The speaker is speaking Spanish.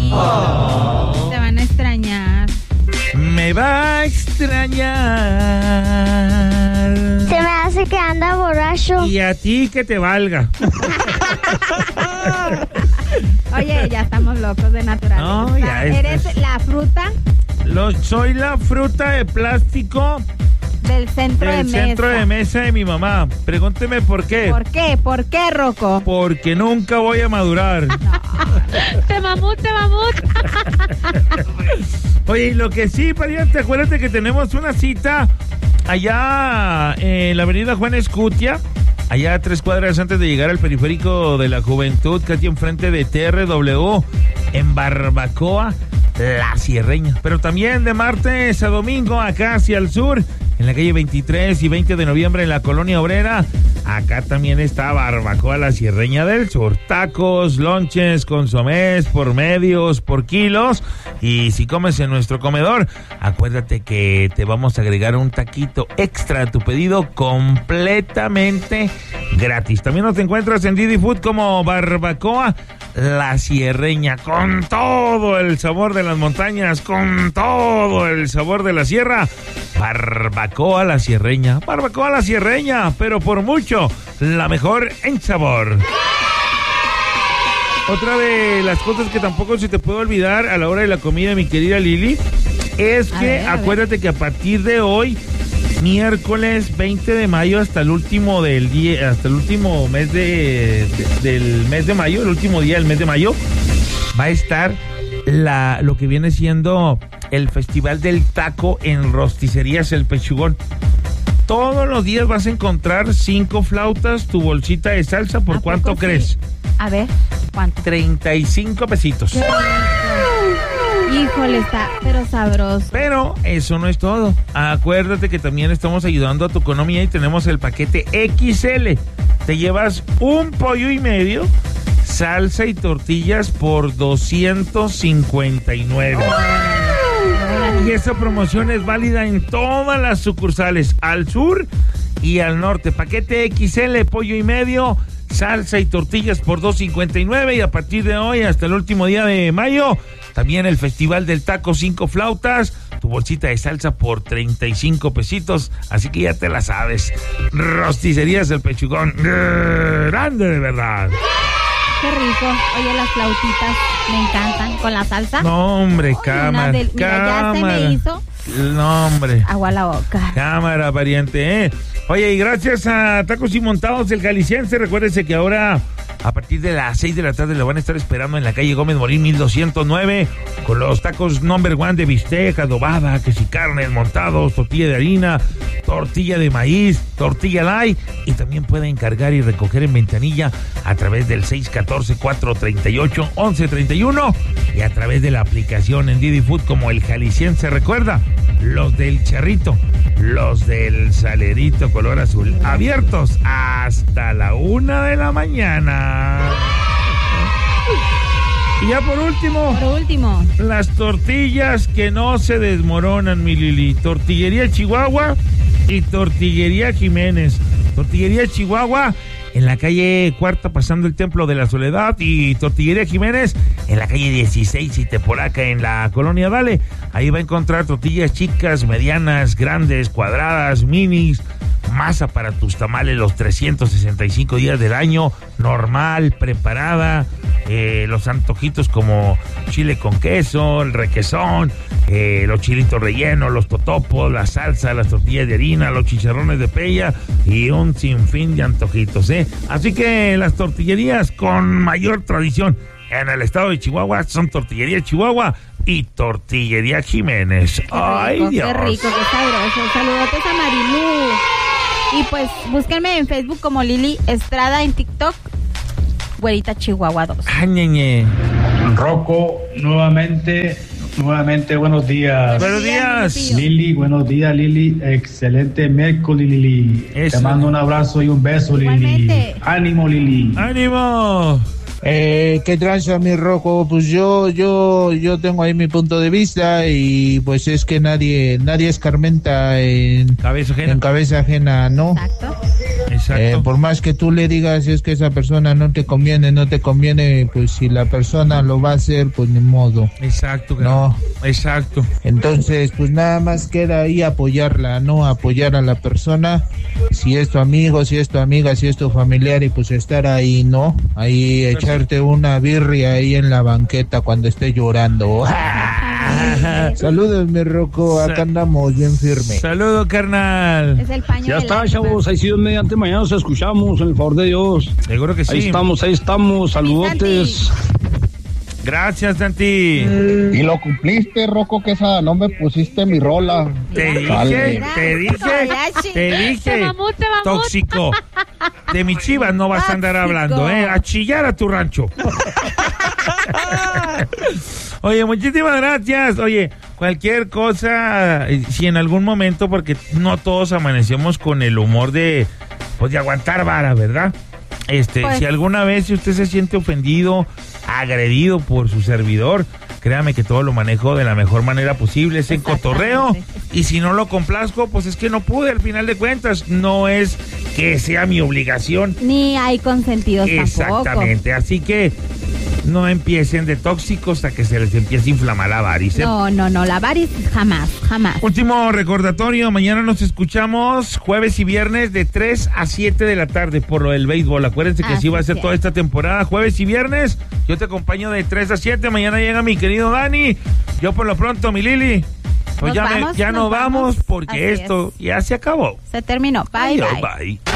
Oh. Te van a extrañar. Me va a extrañar. Se me hace que anda borracho. Y a ti que te valga. Oye, ya estamos locos de naturaleza. No, ya ¿Eres la fruta Soy la fruta de plástico del centro de mesa? centro de mesa de mi mamá. Pregúnteme por qué. ¿Por qué? ¿Por qué, Rocco? Porque nunca voy a madurar. Te mamut. Oye, y lo que sí, pariente, acuérdate que tenemos una cita allá en la avenida Juan Escutia, allá a 3 cuadras antes de llegar al periférico de la Juventud, casi enfrente de TRW, en Barbacoa, La Sierreña. Pero también de martes a domingo, acá hacia el sur, en la calle 23 y 20 de noviembre en la Colonia Obrera. Acá también está Barbacoa La Sierreña del Sur. Tacos, lonches, consomés, por medios, por kilos. Y si comes en nuestro comedor, acuérdate que te vamos a agregar un taquito extra a tu pedido completamente gratis. También nos encuentras en Didi Food como Barbacoa La Sierreña, con todo el sabor de las montañas, con todo el sabor de la sierra. Barbacoa La Sierreña, Barbacoa La Sierreña, pero por mucho la mejor en sabor. Otra de las cosas que tampoco se te puede olvidar a la hora de la comida, mi querida Lili, es que acuérdate que a partir de hoy, miércoles 20 de mayo hasta el último del día, hasta el último mes del mes de mayo, el último día del mes de mayo, va a estar lo que viene siendo el Festival del Taco en Rosticerías El Pechugón. Todos los días vas a encontrar 5 flautas, tu bolsita de salsa. ¿Por cuánto crees? A ver, ¿cuánto? 35 pesitos. Híjole, está, pero sabroso. Pero eso no es todo. Acuérdate que también estamos ayudando a tu economía y tenemos el paquete XL. Te llevas un pollo y medio, salsa y tortillas por 259. Y esa promoción es válida en todas las sucursales, al sur y al norte. Paquete XL, pollo y medio, salsa y tortillas por 259. Y a partir de hoy hasta el último día de mayo, también el Festival del Taco, 5 flautas, tu bolsita de salsa por 35 pesitos. Así que ya te la sabes. Rosticerías El Pechugón, grande de verdad. Qué rico. Oye, las flautitas me encantan. ¿Con la salsa? No, hombre, cámara. Mira, ya se me hizo. No, hombre. Agua a la boca. Cámara, pariente, ¿eh? Oye, y gracias a Tacos y Montados el Jalisciense, recuérdese que ahora a partir de las 6 de la tarde lo van a estar esperando en la calle Gómez Morín 1209 con los tacos number 1 de bistec, adobada, queso y carne, montados, tortilla de harina, tortilla de maíz, tortilla light, y también puede encargar y recoger en ventanilla a través del 614-438-1131 y a través de la aplicación en Didi Food como el Jalisciense. Recuerda, los del Charrito, los del Salerito color azul, abiertos hasta la 1 de la mañana. Y ya por último, las tortillas que no se desmoronan, mi Lili. Tortillería Chihuahua y Tortillería Jiménez. Tortillería Chihuahua en la calle Cuarta pasando el Templo de la Soledad, y Tortillería Jiménez en la calle 16 y Tepolaca en la Colonia Dale. Ahí va a encontrar tortillas chicas, medianas, grandes, cuadradas, minis, masa para tus tamales los 365 días del año, normal, preparada, los antojitos como chile con queso, el requesón, los chilitos rellenos, los totopos, la salsa, las tortillas de harina, los chicharrones de pella y un sinfín de antojitos, ¿eh? Así que las tortillerías con mayor tradición en el estado de Chihuahua son Tortillería Chihuahua y Tortillería Jiménez. ¡Ay, Dios! ¡Qué rico, qué sabroso! Saludotes a Marilú. Y pues búsquenme en Facebook como Lili Estrada, en TikTok Güerita Chihuahua 2. ¡Añeñe! Rocco, nuevamente, buenos días. Buenos días. Lili, buenos días, Lili. Excelente miércoles, Lili. Eso. Te mando un abrazo y un beso, Lili. Igualmente. Ánimo, Lili. ¡Ánimo! ¿Qué tranza, mi Rocco? Pues yo tengo ahí mi punto de vista, y pues es que nadie escarmenta en Cabeza ajena. cabeza ajena, ¿no? Exacto. Exacto. Por más que tú le digas, es que esa persona no te conviene, pues si la persona lo va a hacer, pues ni modo. Exacto. No. Exacto. Entonces, pues nada más queda ahí apoyarla, ¿no? Apoyar a la persona, si es tu amigo, si es tu amiga, si es tu familiar, y pues estar ahí, ¿no? Ahí echarte una birria ahí en la banqueta cuando esté llorando. Saludos, mi Rocco, acá andamos bien firme. Saludos, carnal. Es el paño Ya de está, lágrimas. chavos, ahí sí, mediante mañana nos escuchamos, en el favor de Dios. Seguro que sí. Ahí estamos, saludotes. Gracias, Santi. Y lo cumpliste, Rocco, que esa no me pusiste mi rola. Te Dale. dije, Mamut. tóxico. De mi Chivas no vas a andar hablando, a chillar a tu rancho. Oye, muchísimas gracias. Oye, cualquier cosa, si en algún momento, porque no todos amanecemos con el humor de aguantar vara, ¿verdad? Pues, si alguna vez si usted se siente ofendido, agredido por su servidor, créame que todo lo manejo de la mejor manera posible, es en cotorreo, y si no lo complazco, pues es que no pude, al final de cuentas, no es que sea mi obligación. Ni hay consentidos tampoco. Exactamente, así que no empiecen de tóxicos hasta que se les empiece a inflamar la varice. No, la variz jamás. Último recordatorio, mañana nos escuchamos jueves y viernes de 3 a 7 de la tarde por lo del béisbol. Acuérdense que así va a ser toda esta temporada, jueves y viernes. Yo te acompaño de 3 a 7, mañana llega mi querido Dani. Yo por lo pronto, mi Lili, pues Nos ya nos vamos porque Así esto ya se acabó. Se terminó. Bye. Bye.